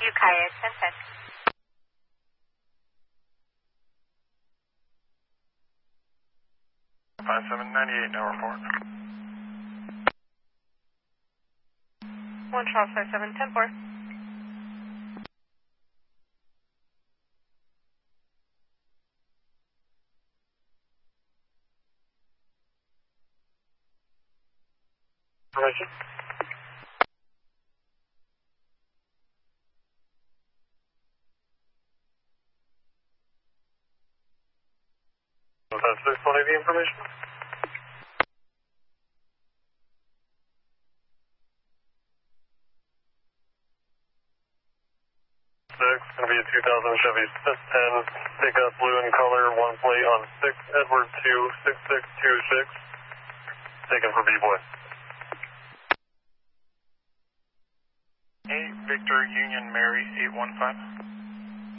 Ukiah 1010. 5798, now report. 1 Charles 5710-4. Information. Was that 620 the information? Going to be a 2000 Chevy S10 pickup, blue in color, one plate on 6 Edward 26626. Taken for B-Boy. 8 Victor Union Mary 815.